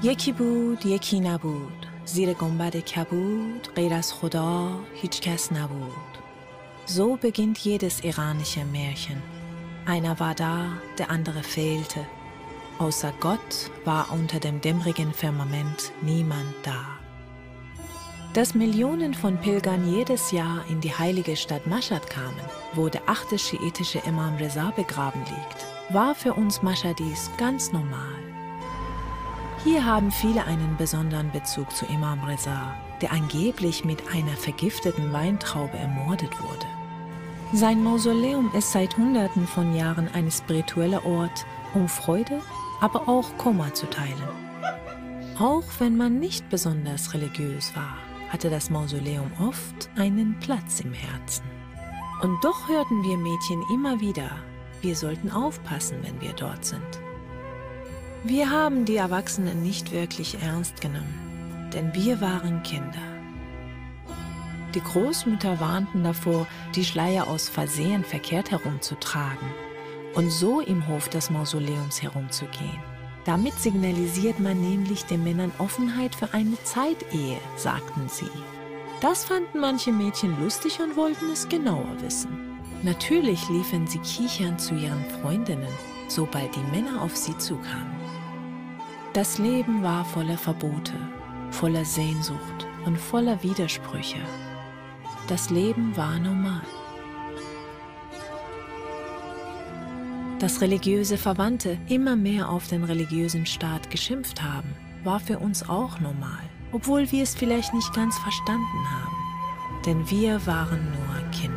یکی بود یکی نبود، زیر گنبد کبود غیر از خدا هیچ kes نبود. So beginnt jedes iranische Märchen. Einer war da, der andere fehlte. Außer Gott war unter dem dämmerigen Firmament niemand da. Dass Millionen von Pilgern jedes Jahr in die heilige Stadt Mashhad kamen, wo der 8. schiitische Imam Reza begraben liegt, war für uns Mashhadis ganz normal. Hier haben viele einen besonderen Bezug zu Imam Reza, der angeblich mit einer vergifteten Weintraube ermordet wurde. Sein Mausoleum ist seit Hunderten von Jahren ein spiritueller Ort, um Freude, aber auch Kummer zu teilen. Auch wenn man nicht besonders religiös war, hatte das Mausoleum oft einen Platz im Herzen. Und doch hörten wir Mädchen immer wieder, wir sollten aufpassen, wenn wir dort sind. Wir haben die Erwachsenen nicht wirklich ernst genommen, denn wir waren Kinder. Die Großmütter warnten davor, die Schleier aus Versehen verkehrt herumzutragen und so im Hof des Mausoleums herumzugehen. Damit signalisiert man nämlich den Männern Offenheit für eine Zeitehe, sagten sie. Das fanden manche Mädchen lustig und wollten es genauer wissen. Natürlich liefen sie kichernd zu ihren Freundinnen, sobald die Männer auf sie zukamen. Das Leben war voller Verbote, voller Sehnsucht und voller Widersprüche. Das Leben war normal. Dass religiöse Verwandte immer mehr auf den religiösen Staat geschimpft haben, war für uns auch normal, obwohl wir es vielleicht nicht ganz verstanden haben. Denn wir waren nur Kinder.